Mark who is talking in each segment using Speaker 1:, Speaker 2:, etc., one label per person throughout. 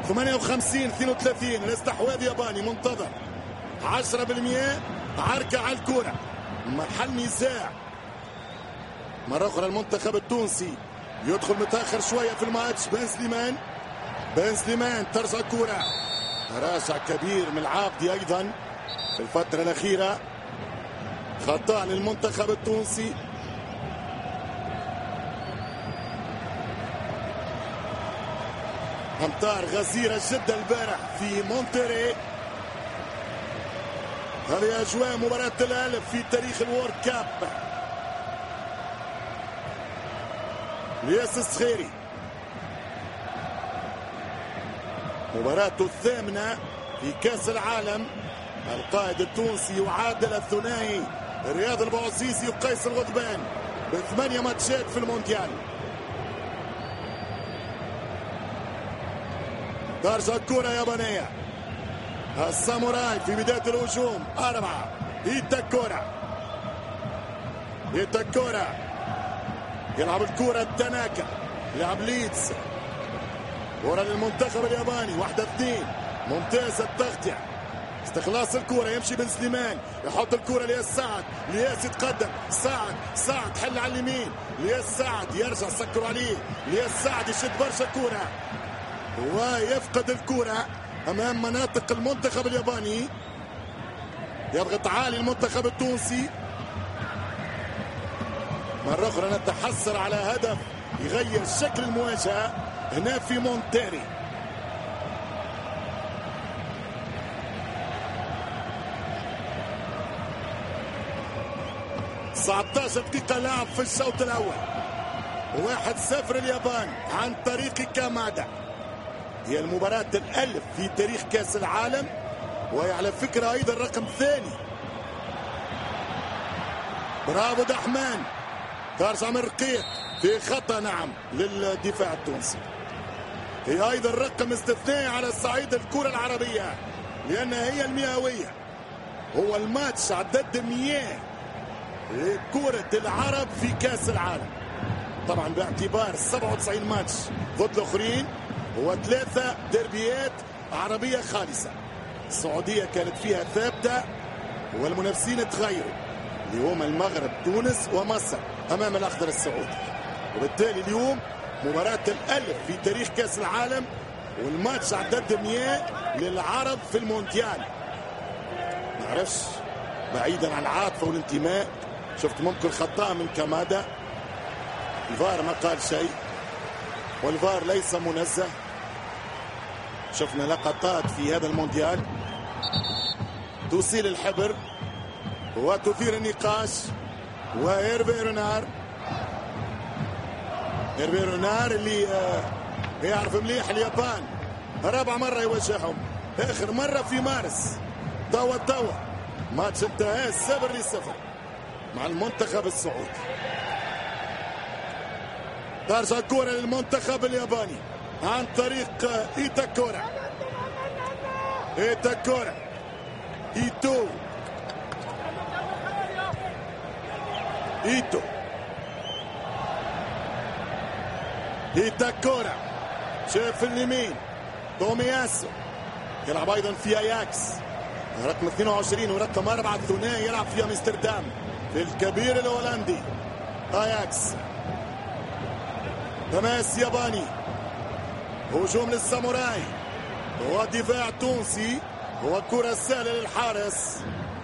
Speaker 1: 58 32 الاستحواذ ياباني منتظر 10%. عركة على الكرة، محل نزاع. مرة أخرى المنتخب التونسي يدخل متأخر شوية في الماتش. بن سليمان ترجع الكرة، تراجع كبير من العابدي أيضا في الفترة الأخيرة. خطأ للمنتخب التونسي. أمطار غزيرة جدا البارح في مونتري. هذه أجواء مباراة الألف في تاريخ الوورد كاب. الياس الصخيري مباراته الثامنة في كأس العالم. القائد التونسي يعادل الثنائي رياض البوعزيزي وقيس الغضبان ب8 ماتشات في المونديال. ترجع الكرة يابانية. الساموراي في بداية الهجوم 4. إيتاكورا يلعب الكرة التناكا، يلعب ليدز. كرة للمنتخب الياباني 1-2. ممتازة التغطية، استخلاص الكرة. يمشي بن سليمان يحط الكرة لياس سعد. لياس يتقدم، سعد حل على اليمين. لياس سعد يرجع سكر عليه. لياس سعد يشد برشا كرة ويفقد الكرة أمام مناطق المنتخب الياباني. يضغط عالي المنتخب التونسي. مرة أخرى نتحسر على هدف يغير شكل المواجهة هنا في مونتيري. تسعتاشر دقيقة لعب في الشوط الأول. 1-0 اليابان عن طريق كامادا. هي المباراة الألف في تاريخ كأس العالم، وهي على فكرة أيضا رقم ثاني. برافو دحمان، ترجع من رقيق في خطأ للدفاع التونسي. هي أيضا رقم استثنائي على صعيد الكرة العربية، لأنها هي المئوية. هو الماتش عدد 100 لكرة العرب في كأس العالم، طبعا باعتبار 97 ماتش ضد الآخرين و3 ديربيات عربية خالصة. السعودية كانت فيها ثابتة والمنافسين تغيروا، اليوم المغرب تونس ومصر أمام الأخضر السعودي. وبالتالي اليوم مباراة الألف في تاريخ كأس العالم، والماتش عدد 100 للعرب في المونديال. معرفش، بعيدا عن العاطفة والانتماء، شفت ممكن خطأ من كامادا. الفار ما قال شيء، والفار ليس منزه. شفنا لقطات في هذا المونديال تثير الحبر وتثير النقاش. وإيرفي رونار اللي يعرف مليح اليابان، رابع مرة يواجههم، آخر مرة في مارس. توا ماتش انتهى 0-0 مع المنتخب السعودي. ترجع الكرة للمنتخب الياباني عن طريق إيتاكورا. إيتاكورا شاف اليمين. تومياسو يلعب أيضا في أياكس، رقم 22 ورقم 4 الثنائي يلعب في أمستردام في الكبير الهولندي أياكس. تماس ياباني، هجوم للساموراي ودفاع تونسي وكرة سهلة للحارس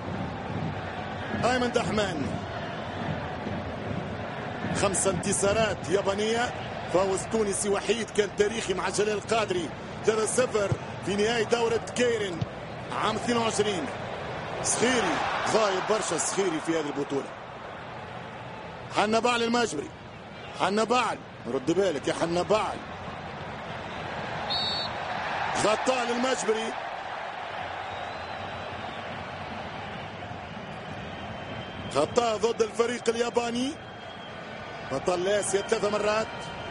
Speaker 1: أيمن دحمان. 5 انتصارات يابانية، فوز تونسي وحيد كان تاريخي مع جلال القادري 3-0 في نهائي دورة كيرن عام 22. صخيري غايب برشا، صخيري في هذه البطولة. حنبعل المجبري، حنبعل رد بالك يا حنبعل. غطاء للمجبري، غطاء ضد الفريق الياباني بطل آسيا 3 مرات.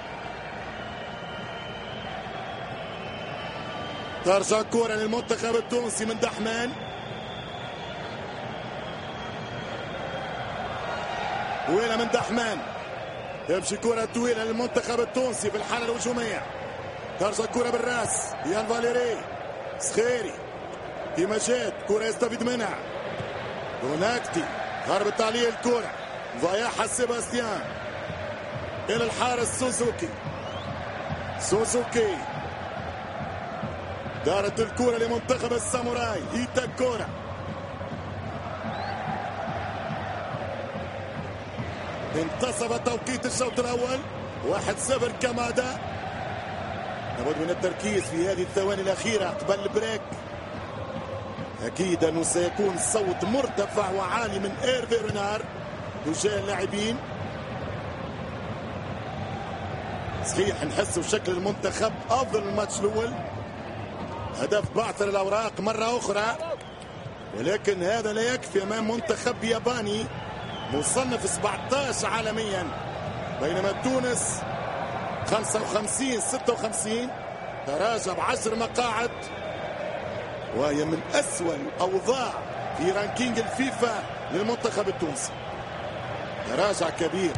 Speaker 1: ترجع كرة للمنتخب التونسي من دحمان. طويلة من دحمان، يمشي كرة طويلة للمنتخب التونسي في الحالة الهجومية. ترجع الكرة بالراس. يان فاليري سخيري في مجاد، كرة يستفيد منها دوناكتي، هربت عليه الكرة، ضيعها سيباستيان إلى الحارس سوزوكي دارت الكرة لمنتخب الساموراي. إيتاكورا انتصف توقيت الشوط الأول 1-0 كمادا. لابد من التركيز في هذه الثواني الأخيرة قبل البريك. أكيد أنه سيكون صوت مرتفع وعالي من إيرفي رينار تجاه اللاعبين. صحيح نحس بشكل المنتخب أفضل من الماتش الأول، هدف بعثر الأوراق مرة أخرى، ولكن هذا لا يكفي أمام منتخب ياباني مصنف 17 عالميا، بينما تونس 55-56 تراجع ب10 مقاعد، وهي من أسوأ الأوضاع في رانكينج الفيفا للمنتخب التونسي. تراجع كبير.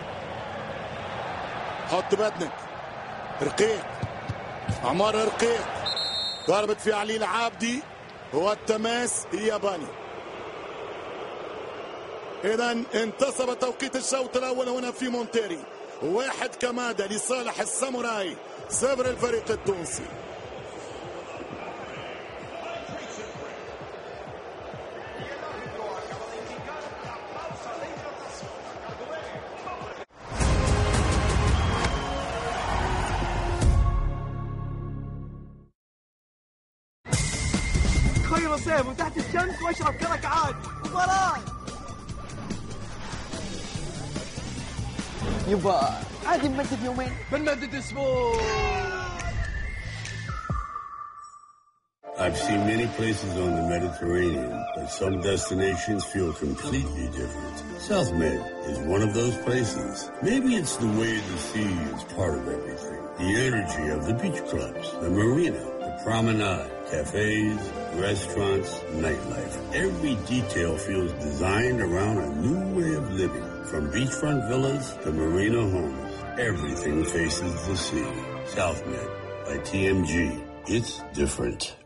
Speaker 1: حط بدنك رقيق، عمار رقيق، ضربت في علي العابدي، هو التماس الياباني. إذا انتصب توقيت الشوط الأول هنا في مونتيري. 1 كمادا لصالح الساموراي، 0 الفريق التونسي.
Speaker 2: خير صيف وتحت الشمس واشرب كرك عاد وفراغ. يبا عادي نمدد يومين، بنمدد اسبوع.
Speaker 3: I've seen many places on the Mediterranean, but some destinations feel completely different. South Med is one of those places. Maybe it's the way the sea is part of everything. The energy of the beach clubs, the marina, the promenade, cafes, restaurants, nightlife. Every detail feels designed around a new way of living. From beachfront villas to marina homes, everything faces the sea. South Med by TMG. It's different.